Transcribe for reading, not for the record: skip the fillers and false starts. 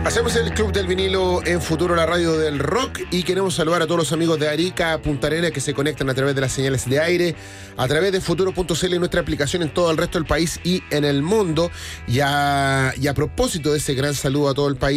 Hacemos el Club del Vinilo en Futuro, la radio del rock, y queremos saludar a todos los amigos de Arica, Punta Arenas, que se conectan a través de las señales de aire, a través de futuro.cl, nuestra aplicación en todo el resto del país y en el mundo. Y a propósito de ese gran saludo a todo el país,